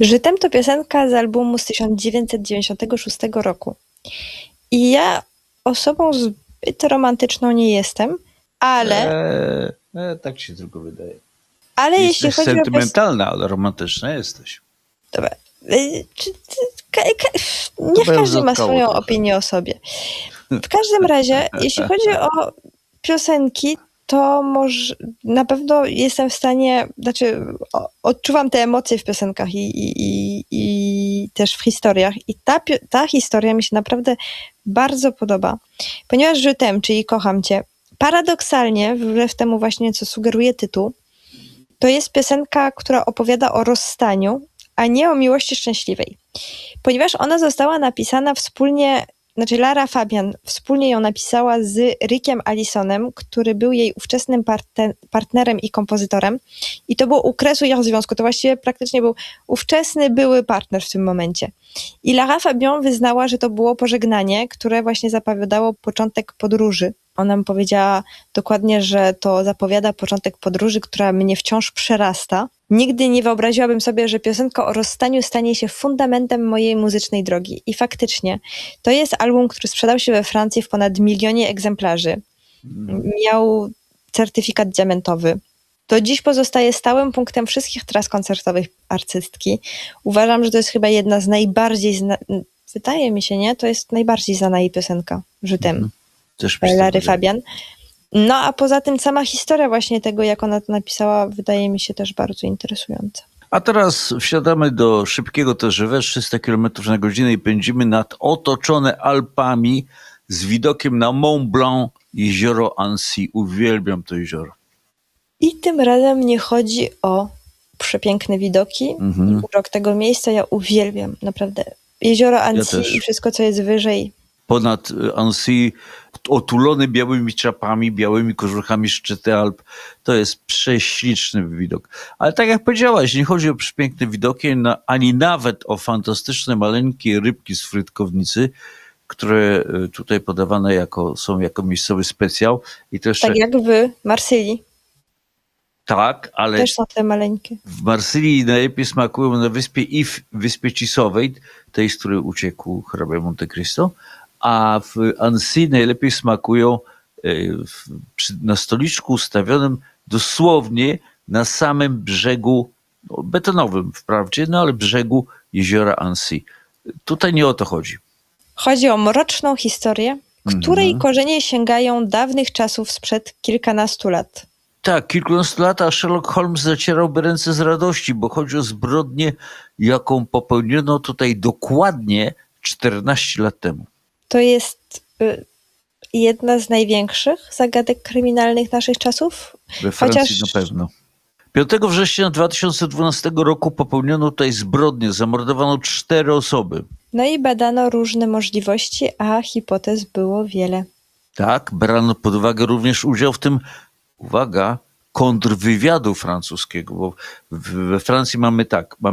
Żytem to piosenka z albumu z 1996 roku. I ja osobą zbyt romantyczną nie jestem, ale Tak ci tylko wydaje. jeśli Jesteś chodzi sentymentalna, ale romantyczna jesteś. Dobra. Niech każdy ma swoją opinię o sobie. W każdym razie, jeśli chodzi o piosenki, to może na pewno jestem w stanie, odczuwam te emocje w piosenkach i też w historiach. I ta historia mi się naprawdę bardzo podoba, ponieważ Je t'aime, czyli kocham cię, paradoksalnie, wbrew temu właśnie, co sugeruje tytuł, to jest piosenka, która opowiada o rozstaniu, a nie o miłości szczęśliwej. Ponieważ ona została napisana wspólnie, Lara Fabian wspólnie ją napisała z Rickiem Allisonem, który był jej ówczesnym partnerem i kompozytorem. I to było u kresu ich związku. To właściwie praktycznie był ówczesny, były partner w tym momencie. I Lara Fabian wyznała, że to było pożegnanie, które właśnie zapowiadało początek podróży. Ona mi powiedziała dokładnie, że to zapowiada początek podróży, która mnie wciąż przerasta. Nigdy nie wyobraziłabym sobie, że piosenka o rozstaniu stanie się fundamentem mojej muzycznej drogi. I faktycznie, to jest album, który sprzedał się we Francji w ponad 1 milionie egzemplarzy. Miał certyfikat diamentowy. Do dziś pozostaje stałym punktem wszystkich tras koncertowych artystki. Uważam, że to jest chyba jedna z najbardziej wydaje mi się, nie? To jest najbardziej znana jej piosenka. Je t'aime. Lary Fabian. No a poza tym sama historia właśnie tego, jak ona to napisała, wydaje mi się też bardzo interesująca. A teraz wsiadamy do szybkiego TGV 300 km na godzinę i pędzimy nad otoczone Alpami z widokiem na Mont Blanc, jezioro Annecy. Uwielbiam to jezioro. I tym razem nie chodzi o przepiękne widoki. Urok tego miejsca ja uwielbiam, naprawdę. Jezioro Annecy i wszystko, co jest wyżej. Ponad Annecy, otulony białymi czapami, białymi kożuchami szczyty Alp. To jest prześliczny widok. Ale tak jak powiedziałaś, nie chodzi o przepiękne widoki, ani nawet o fantastyczne maleńkie rybki z frytkownicy, które tutaj podawane są jako miejscowy specjał. I to jeszcze... Tak jak w Marsylii. Tak, ale też są te maleńkie. W Marsylii najlepiej smakują na wyspie If, wyspie Cisowej, tej, z której uciekł hrabia Monte Cristo, a w Annecy najlepiej smakują na stoliczku ustawionym dosłownie na samym brzegu, betonowym wprawdzie, ale brzegu jeziora Annecy. Tutaj nie o to chodzi. Chodzi o mroczną historię, której korzenie sięgają dawnych czasów sprzed kilkunastu lat. Tak, kilkunastu lat, a Sherlock Holmes zacierałby ręce z radości, bo chodzi o zbrodnię, jaką popełniono tutaj dokładnie 14 lat temu. To jest jedna z największych zagadek kryminalnych naszych czasów. We Francji na pewno. 5 września 2012 roku popełniono tutaj zbrodnię, zamordowano 4 osoby. No i badano różne możliwości, a hipotez było wiele. Tak, brano pod uwagę również udział w tym, uwaga, kontrwywiadu francuskiego, bo we Francji mamy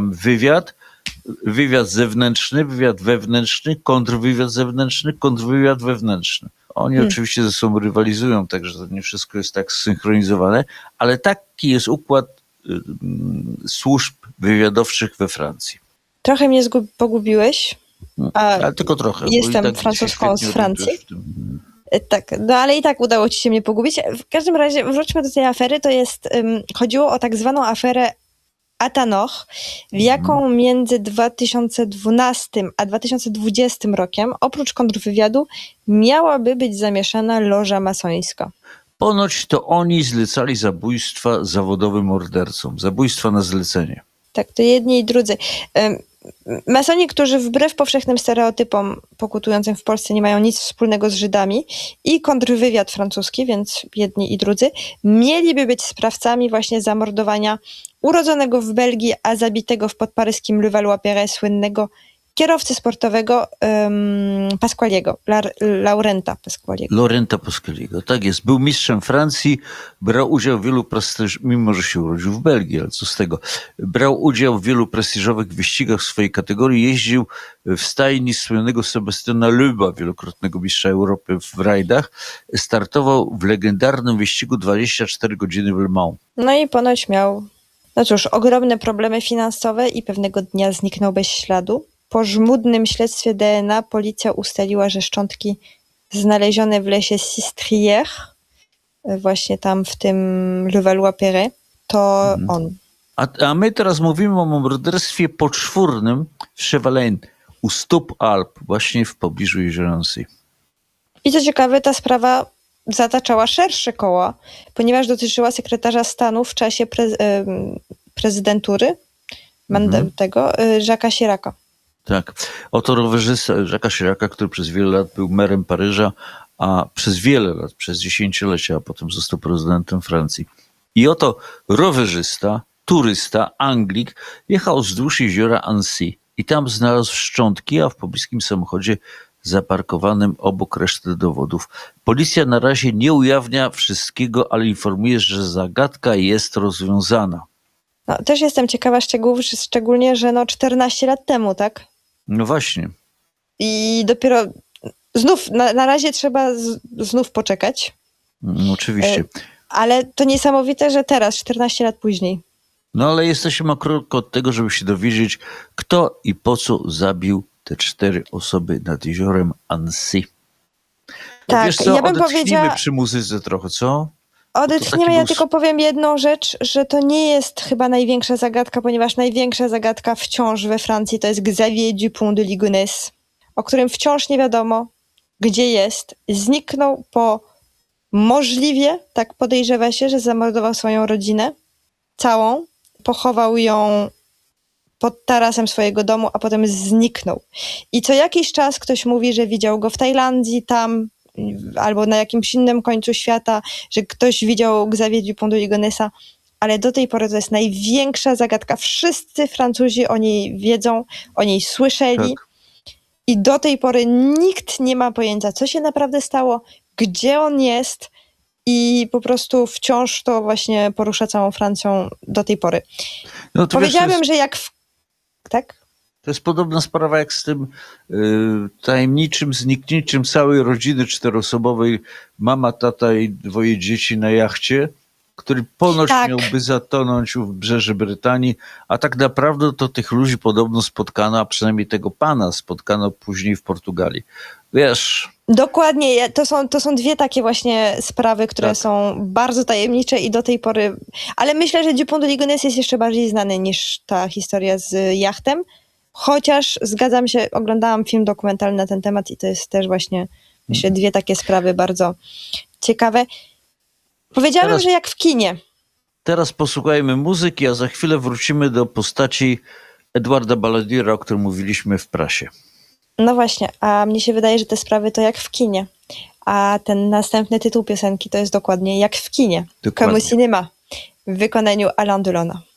wywiad zewnętrzny, wywiad wewnętrzny, kontrwywiad zewnętrzny, kontrwywiad wewnętrzny. Oni oczywiście ze sobą rywalizują, także to nie wszystko jest tak zsynchronizowane, ale taki jest układ służb wywiadowczych we Francji. Trochę mnie pogubiłeś. Ale tylko trochę. Jestem francuską z Francji. Tak, ale i tak udało ci się mnie pogubić. W każdym razie wróćmy do tej afery. Chodziło o tak zwaną aferę Atanoch, w jaką między 2012 a 2020 rokiem, oprócz kontrwywiadu, miałaby być zamieszana loża masońska. Ponoć to oni zlecali zabójstwa zawodowym mordercom. Zabójstwa na zlecenie. Tak, to jedni i drudzy. Masoni, którzy wbrew powszechnym stereotypom pokutującym w Polsce nie mają nic wspólnego z Żydami, i kontrwywiad francuski, więc jedni i drudzy, mieliby być sprawcami właśnie zamordowania urodzonego w Belgii, a zabitego w podparyskim Levallois-Perret słynnego kierowcy sportowego Pasqualiego, Laurenta Pasqualiego. Laurenta Pasqualiego, tak jest. Był mistrzem Francji, brał udział w wielu mimo że się urodził w Belgii, ale co z tego. Brał udział w wielu prestiżowych wyścigach w swojej kategorii, jeździł w stajni słynnego Sebastiana Loeba, wielokrotnego mistrza Europy w rajdach, startował w legendarnym wyścigu 24 godziny w Le Mans. No i ponoć miał No cóż, ogromne problemy finansowe i pewnego dnia zniknął bez śladu. Po żmudnym śledztwie DNA policja ustaliła, że szczątki znalezione w lesie Sistrières, właśnie tam w tym Levallois-Perret, to on. A my teraz mówimy o morderstwie poczwórnym w Chevalin u stóp Alp, właśnie w pobliżu jeziora Annecy. I co ciekawe, ta sprawa zataczała szersze koła, ponieważ dotyczyła sekretarza stanu w czasie prezydentury tego Jacques'a Chiraca. Tak. Oto rowerzysta Jacques'a Chiraca, który przez wiele lat był merem Paryża, a przez wiele lat, przez dziesięciolecia, a potem został prezydentem Francji. I oto rowerzysta, turysta, Anglik, jechał wzdłuż jeziora Annecy i tam znalazł szczątki, a w pobliskim samochodzie zaparkowanym obok reszty dowodów. Policja na razie nie ujawnia wszystkiego, ale informuje, że zagadka jest rozwiązana. No, też jestem ciekawa szczegółów, szczególnie, że 14 lat temu, tak? No właśnie. I dopiero znów, na razie trzeba znów poczekać. Oczywiście. Ale to niesamowite, że teraz, 14 lat później. No ale jesteśmy o krok od tego, żeby się dowiedzieć, kto i po co zabił te 4 osoby nad jeziorem Annecy. Tak, wiesz co, ja bym odetchnijmy powiedziała... przy muzyce trochę, co? Odetchniemy, ja tylko powiem jedną rzecz, że to nie jest chyba największa zagadka, ponieważ największa zagadka wciąż we Francji to jest Xavier Dupont de Ligonnès, o którym wciąż nie wiadomo, gdzie jest. Zniknął możliwie, tak podejrzewa się, że zamordował swoją rodzinę całą, pochował ją pod tarasem swojego domu, a potem zniknął. I co jakiś czas ktoś mówi, że widział go w Tajlandii, tam albo na jakimś innym końcu świata, że ktoś widział Xavier Dupont de Ligonnesa, ale do tej pory to jest największa zagadka. Wszyscy Francuzi o niej wiedzą, o niej słyszeli i do tej pory nikt nie ma pojęcia, co się naprawdę stało, gdzie on jest i po prostu wciąż to właśnie porusza całą Francją do tej pory. No, powiedziałabym, że jak tak? To jest podobna sprawa jak z tym tajemniczym zniknięciem całej rodziny 4-osobowej, mama, tata i 2 dzieci na jachcie, który ponoć miałby zatonąć u wybrzeży Brytanii, a tak naprawdę to tych ludzi podobno spotkano, a przynajmniej tego pana spotkano później w Portugalii. Wiesz... Dokładnie, to są 2 takie właśnie sprawy, które są bardzo tajemnicze i do tej pory... Ale myślę, że Dupont de Ligonnès jest jeszcze bardziej znany niż ta historia z jachtem. Chociaż zgadzam się, oglądałam film dokumentalny na ten temat i to jest też właśnie, myślę, 2 takie sprawy bardzo ciekawe. Powiedziałabym, że jak w kinie. Teraz posłuchajmy muzyki, a za chwilę wrócimy do postaci Edwarda Balladiera, o którym mówiliśmy w prasie. No właśnie, a mnie się wydaje, że te sprawy to jak w kinie. A ten następny tytuł piosenki to jest dokładnie jak w kinie. Comme au cinéma w wykonaniu Alain Delon.